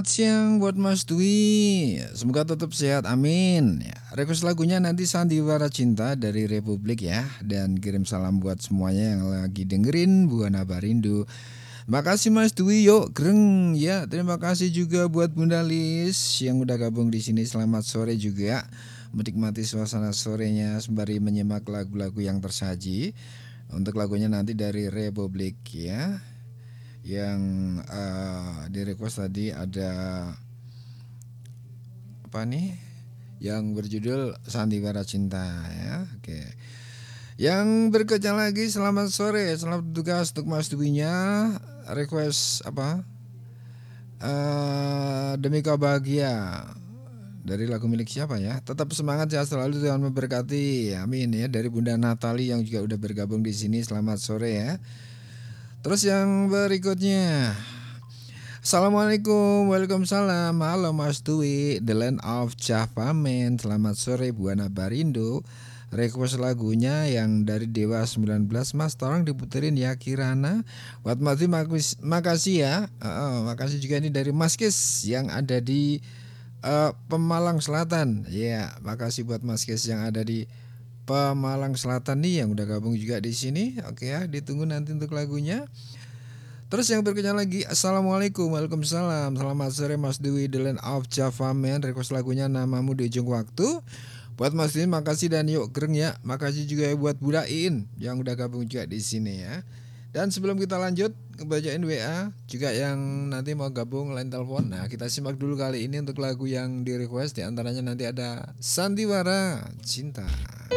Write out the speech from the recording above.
Selamat siang buat Mas Dwi. Semoga tetap sehat, amin. Ya, request lagunya nanti Sandiwara Cinta dari Republik ya. Dan kirim salam buat semuanya yang lagi dengerin Buana Barindu. Makasih Mas Dwi, yuk greng ya. Terima kasih juga buat Bunda Lis yang udah gabung di sini. Selamat sore juga. Menikmati suasana sorenya sembari menyimak lagu-lagu yang tersaji. Untuk lagunya nanti dari Republik ya. Yang di request tadi ada apa nih? Yang berjudul Sandiwara Cinta ya. Oke. Yang berikutnya lagi selamat sore, selamat bertugas untuk Mas Dwi-nya. Request apa? Demi Kau Bahagia dari lagu milik siapa ya? Tetap semangat ya selalu, Tuhan memberkati. Amin ya, dari Bunda Natali yang juga udah bergabung di sini. Selamat sore ya. Terus yang berikutnya, Assalamualaikum, waalaikumsalam. Halo Mas Dwi, The Land of Javamen. Selamat sore Buana Barindo. Request lagunya yang dari Dewa 19, Mas tolong diputerin ya Kirana. Buat Mas Dwi makasih ya. Makasih juga ini dari Mas Kis yang ada di Pemalang Selatan. Ya, makasih buat Mas Kis yang ada di Pemalang Selatan nih yang udah gabung juga di sini. Oke ya, ditunggu nanti untuk lagunya. Terus yang berikutnya lagi, Assalamualaikum, waalaikumsalam. Selamat sore Mas Dwi, The Land of Javamen. Request lagunya Namamu di Ujung Waktu. Buat Mas Dwi makasih dan yuk greng ya. Makasih juga ya buat Budain yang udah gabung juga di sini ya. Dan sebelum kita lanjut ngebacain WA juga yang nanti mau gabung line telepon. Nah, kita simak dulu kali ini untuk lagu yang di request, di antaranya nanti ada Sandiwara Cinta.